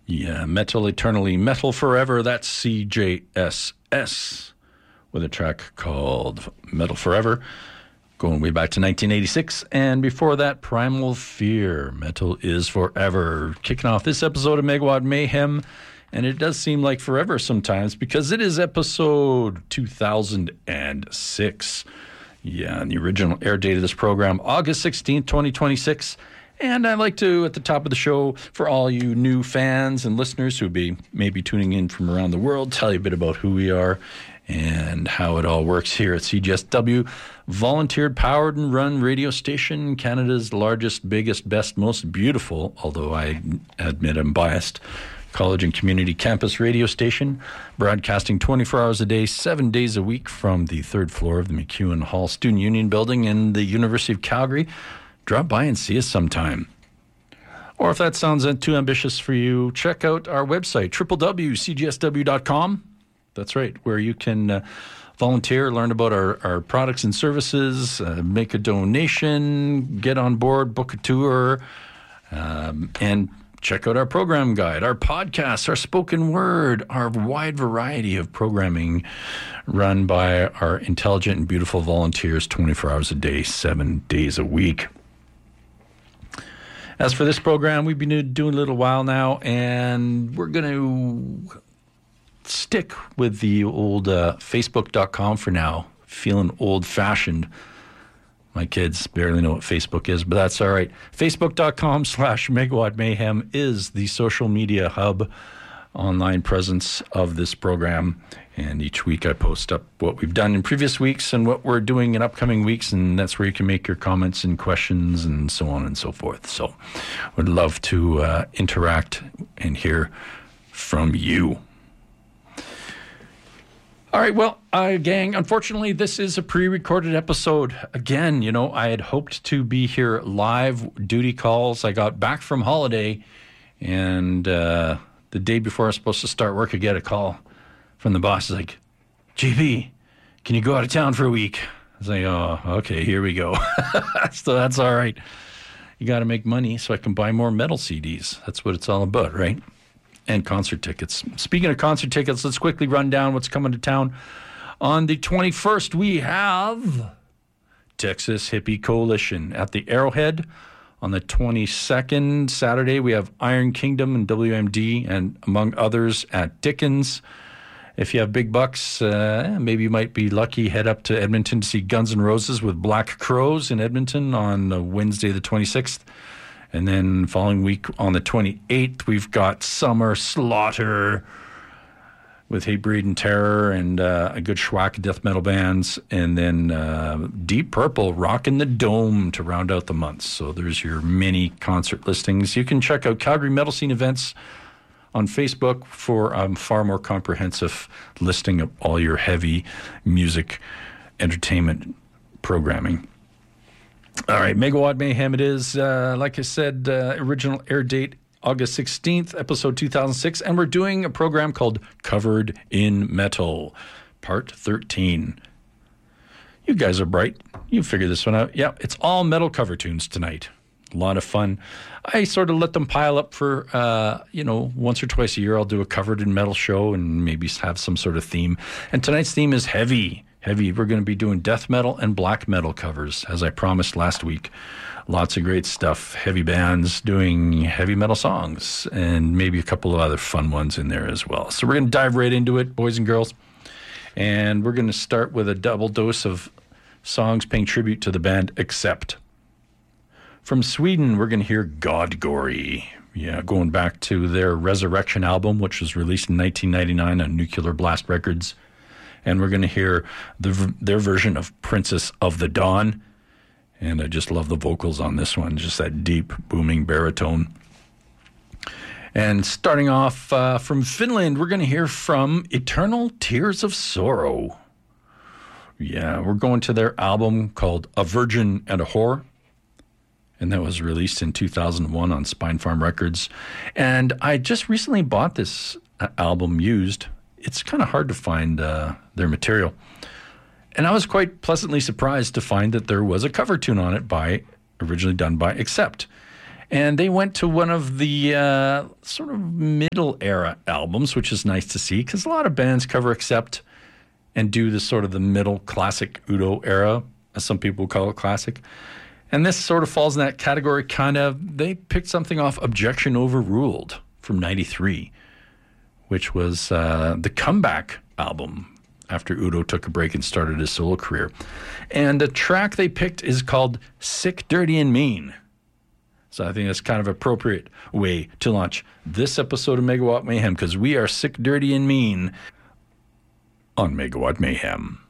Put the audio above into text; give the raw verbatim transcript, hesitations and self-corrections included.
Yeah, Metal Eternally, Metal Forever. That's C J S S with a track called Metal Forever, going way back to nineteen eighty-six. And before that, Primal Fear, Metal is Forever. Kicking off this episode of Megawatt Mayhem. And it does seem like forever sometimes because it is episode two thousand six. Yeah, and the original air date of this program, August sixteenth, twenty twenty-six. And I'd like to, at the top of the show, for all you new fans and listeners who be maybe tuning in from around the world, tell you a bit about who we are and how it all works here at C J S W. Volunteered, powered, and run radio station, Canada's largest, biggest, best, most beautiful, although I admit I'm biased, college and community campus radio station, broadcasting twenty-four hours a day, seven days a week from the third floor of the MacEwan Hall Student Union Building in the University of Calgary. Drop by and see us sometime. Or if that sounds too ambitious for you, check out our website, w w w dot c g s w dot com. That's right, where you can uh, volunteer, learn about our, our products and services, uh, make a donation, get on board, book a tour, um, and check out our program guide, our podcasts, our spoken word, our wide variety of programming run by our intelligent and beautiful volunteers twenty-four hours a day, seven days a week. As for this program, we've been doing a little while now, and we're going to stick with the old uh, Facebook dot com for now. Feeling old-fashioned. My kids barely know what Facebook is, but that's all right. Facebook dot com slash Megawatt Mayhem is the social media hub, online presence of this program. And each week I post up what we've done in previous weeks and what we're doing in upcoming weeks. And that's where you can make your comments and questions and so on and so forth. So would love to uh, interact and hear from you. All right, well, uh, gang, unfortunately, this is a pre-recorded episode. Again, you know, I had hoped to be here live, duty calls. I got back from holiday, and uh, the day before I was supposed to start work, I get a call from the boss. He's like, G P, can you go out of town for a week? I was like, oh, okay, here we go. So that's all right. You got to make money so I can buy more metal C Ds. That's what it's all about, right? And concert tickets. Speaking of concert tickets, let's quickly run down what's coming to town. On the twenty-first, we have Texas Hippie Coalition at the Arrowhead. On the twenty-second, Saturday, we have Iron Kingdom and W M D, and among others at Dickens. If you have big bucks, uh, maybe you might be lucky, head up to Edmonton to see Guns N' Roses with Black Crowes in Edmonton on uh, Wednesday the twenty-sixth. And then following week on the twenty-eighth, we've got Summer Slaughter with Hatebreed and Terror and uh, a good schwack of death metal bands. And then uh, Deep Purple, Rockin' the Dome to round out the month. So there's your mini concert listings. You can check out Calgary Metal Scene Events on Facebook for a um, far more comprehensive listing of all your heavy music entertainment programming. All right, Megawatt Mayhem it is. Uh, like I said, uh, original air date, August sixteenth, episode two thousand six. And we're doing a program called Covered in Metal, part thirteen. You guys are bright. You figured this one out. Yeah, it's all metal cover tunes tonight. A lot of fun. I sort of let them pile up for, uh, you know, once or twice a year I'll do a Covered in Metal show and maybe have some sort of theme. And tonight's theme is heavy. Heavy. We're going to be doing death metal and black metal covers, as I promised last week. Lots of great stuff. Heavy bands doing heavy metal songs and maybe a couple of other fun ones in there as well. So we're going to dive right into it, boys and girls. And we're going to start with a double dose of songs paying tribute to the band Accept. From Sweden, we're going to hear God Gory. Yeah, going back to their Resurrection album, which was released in nineteen ninety-nine on Nuclear Blast Records. And we're going to hear the, their version of Princess of the Dawn. And I just love the vocals on this one, just that deep, booming baritone. And starting off uh, from Finland, we're going to hear from Eternal Tears of Sorrow. Yeah, we're going to their album called A Virgin and a Whore. And that was released in two thousand one on Spine Farm Records. And I just recently bought this album used. It's kind of hard to find uh, their material. And I was quite pleasantly surprised to find that there was a cover tune on it by, originally done by Accept. And they went to one of the uh, sort of middle era albums, which is nice to see because a lot of bands cover Accept and do this sort of the middle classic Udo era, as some people call it classic. And this sort of falls in that category, kind of. They picked something off Objection Overruled from ninety-three, which was uh, the comeback album after Udo took a break and started his solo career. And the track they picked is called Sick, Dirty, and Mean. So I think that's kind of appropriate way to launch this episode of Megawatt Mayhem, because we are sick, dirty, and mean on Megawatt Mayhem.